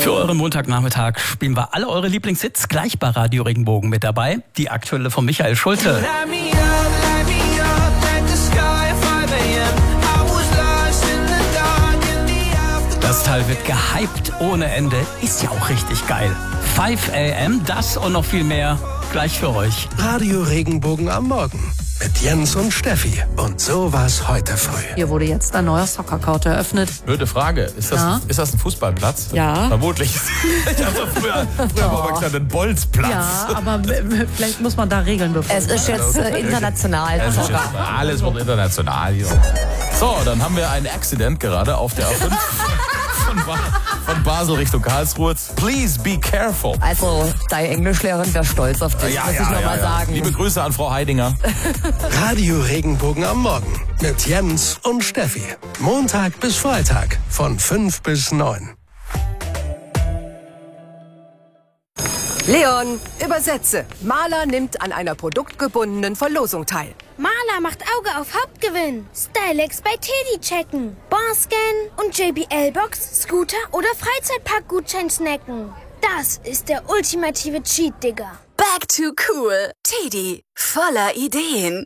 Für euren Montagnachmittag spielen wir alle eure Lieblingshits gleich bei Radio Regenbogen mit dabei. Die aktuelle von Michael Schulte. Das Teil wird gehypt ohne Ende. Ist ja auch richtig geil. 5 AM, das und noch viel mehr gleich für euch. Radio Regenbogen am Morgen mit Jens und Steffi. Und so war's heute früh. Hier wurde jetzt ein neuer Soccer-Court eröffnet. Blöde Frage. Ist das ein Fußballplatz? Ja. Vermutlich. Ich habe früher mal gesagt, ein Bolzplatz. Ja, aber vielleicht muss man da Regeln befolgen. Es ist jetzt international. Alles wird international hier. So, dann haben wir ein Accident gerade auf der A5 von Basel Richtung Karlsruhe. Please be careful. Also, deine Englischlehrerin wäre stolz auf dich, muss ich nochmal sagen. Liebe Grüße an Frau Heidinger. Radio Regenbogen am Morgen mit Jens und Steffi. Montag bis Freitag von 5 bis 9. Leon, übersetze. Maler nimmt an einer produktgebundenen Verlosung teil. Maler macht Auge auf Hauptgewinn. Stylex bei Teddy checken. Barscan und JBL-Box, Scooter oder Freizeitpark-Gutschein snacken. Das ist der ultimative Cheat, Digga. Back to cool. Teddy, voller Ideen.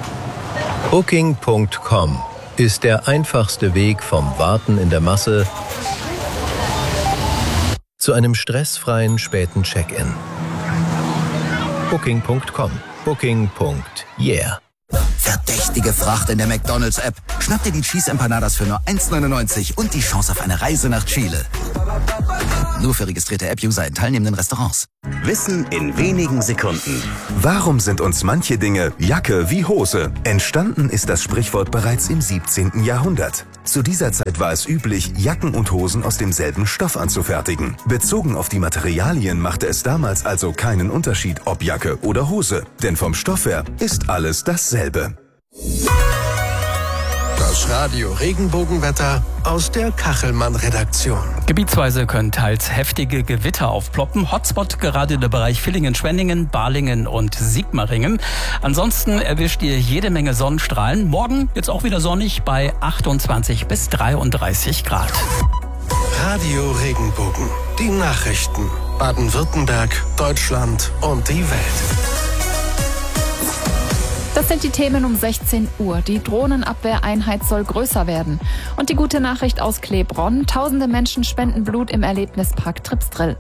Booking.com ist der einfachste Weg vom Warten in der Masse zu einem stressfreien späten Check-in. Booking.com. Booking.yeah. Verdächtige Fracht in der McDonald's-App. Schnapp dir die Cheese Empanadas für nur 1,99 und die Chance auf eine Reise nach Chile. Nur für registrierte App-User in teilnehmenden Restaurants. Wissen in wenigen Sekunden. Warum sind uns manche Dinge Jacke wie Hose? Entstanden ist das Sprichwort bereits im 17. Jahrhundert. Zu dieser Zeit war es üblich, Jacken und Hosen aus demselben Stoff anzufertigen. Bezogen auf die Materialien machte es damals also keinen Unterschied, ob Jacke oder Hose. Denn vom Stoff her ist alles dasselbe. Das Radio Regenbogenwetter aus der Kachelmann-Redaktion. Gebietsweise können teils heftige Gewitter aufploppen. Hotspot gerade der Bereich Villingen-Schwenningen, Balingen und Sigmaringen. Ansonsten erwischt ihr jede Menge Sonnenstrahlen. Morgen jetzt auch wieder sonnig bei 28 bis 33 Grad. Radio Regenbogen. Die Nachrichten. Baden-Württemberg, Deutschland und die Welt. Das sind die Themen um 16 Uhr. Die Drohnenabwehreinheit soll größer werden. Und die gute Nachricht aus Klebronn. Tausende Menschen spenden Blut im Erlebnispark Tripsdrill.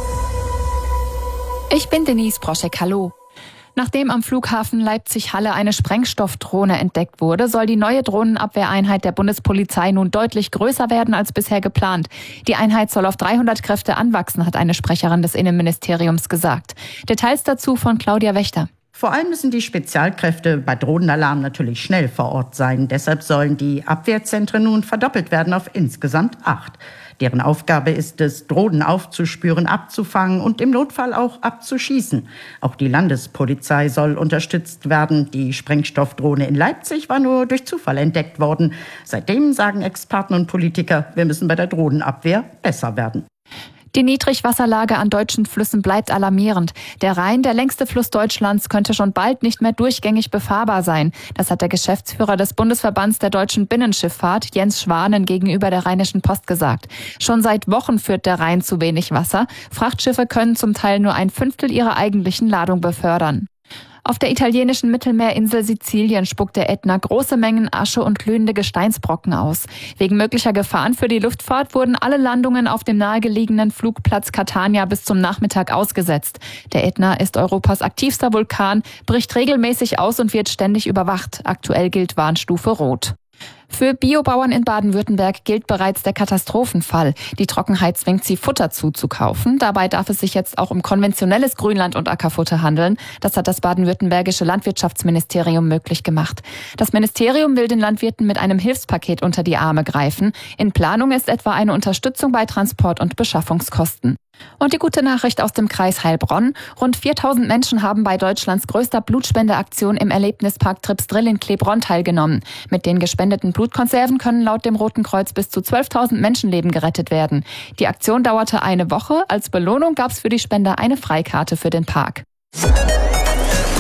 Ich bin Denise Proschek. Hallo. Nachdem am Flughafen Leipzig-Halle eine Sprengstoffdrohne entdeckt wurde, soll die neue Drohnenabwehreinheit der Bundespolizei nun deutlich größer werden als bisher geplant. Die Einheit soll auf 300 Kräfte anwachsen, hat eine Sprecherin des Innenministeriums gesagt. Details dazu von Claudia Wächter. Vor allem müssen die Spezialkräfte bei Drohnenalarm natürlich schnell vor Ort sein. Deshalb sollen die Abwehrzentren nun verdoppelt werden auf insgesamt 8. Deren Aufgabe ist es, Drohnen aufzuspüren, abzufangen und im Notfall auch abzuschießen. Auch die Landespolizei soll unterstützt werden. Die Sprengstoffdrohne in Leipzig war nur durch Zufall entdeckt worden. Seitdem sagen Experten und Politiker, wir müssen bei der Drohnenabwehr besser werden. Die Niedrigwasserlage an deutschen Flüssen bleibt alarmierend. Der Rhein, der längste Fluss Deutschlands, könnte schon bald nicht mehr durchgängig befahrbar sein. Das hat der Geschäftsführer des Bundesverbands der deutschen Binnenschifffahrt, Jens Schwanen, gegenüber der Rheinischen Post gesagt. Schon seit Wochen führt der Rhein zu wenig Wasser. Frachtschiffe können zum Teil nur 1/5 ihrer eigentlichen Ladung befördern. Auf der italienischen Mittelmeerinsel Sizilien spuckt der Ätna große Mengen Asche und glühende Gesteinsbrocken aus. Wegen möglicher Gefahren für die Luftfahrt wurden alle Landungen auf dem nahegelegenen Flugplatz Catania bis zum Nachmittag ausgesetzt. Der Ätna ist Europas aktivster Vulkan, bricht regelmäßig aus und wird ständig überwacht. Aktuell gilt Warnstufe Rot. Für Biobauern in Baden-Württemberg gilt bereits der Katastrophenfall. Die Trockenheit zwingt sie, Futter zuzukaufen. Dabei darf es sich jetzt auch um konventionelles Grünland- und Ackerfutter handeln. Das hat das baden-württembergische Landwirtschaftsministerium möglich gemacht. Das Ministerium will den Landwirten mit einem Hilfspaket unter die Arme greifen. In Planung ist etwa eine Unterstützung bei Transport- und Beschaffungskosten. Und die gute Nachricht aus dem Kreis Heilbronn. Rund 4000 Menschen haben bei Deutschlands größter Blutspendeaktion im Erlebnispark Tripsdrill in Klebronn teilgenommen. Mit den gespendeten Blutkonserven können laut dem Roten Kreuz bis zu 12.000 Menschenleben gerettet werden. Die Aktion dauerte eine Woche. Als Belohnung gab es für die Spender eine Freikarte für den Park. Der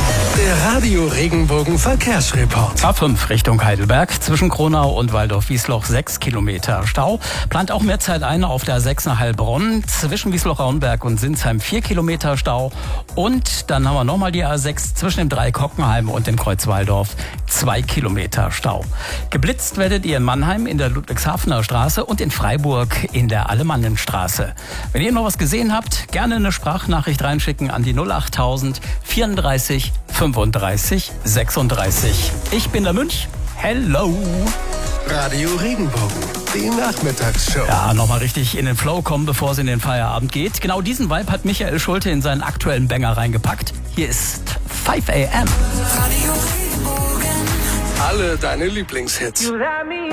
Der Radio Regenbogen Verkehrsreport. A5 Richtung Heidelberg, zwischen Kronau und Waldorf-Wiesloch 6 Kilometer Stau. Plant auch mehr Zeit ein auf der 6 nach Heilbronn, zwischen Wiesloch-Raunberg und Sinsheim 4 Kilometer Stau. Und dann haben wir nochmal die A6 zwischen dem Dreieck Hockenheim und dem Kreuz Waldorf 2 Kilometer Stau. Geblitzt werdet ihr in Mannheim in der Ludwigshafener Straße und in Freiburg in der Alemannenstraße. Wenn ihr noch was gesehen habt, gerne eine Sprachnachricht reinschicken an die 08000 34 35 36. Ich bin der Münch. Hello. Radio Regenbogen, die Nachmittagsshow. Ja, nochmal richtig in den Flow kommen, bevor es in den Feierabend geht. Genau diesen Vibe hat Michael Schulte in seinen aktuellen Banger reingepackt. Hier ist 5 AM. Alle deine Lieblingshits.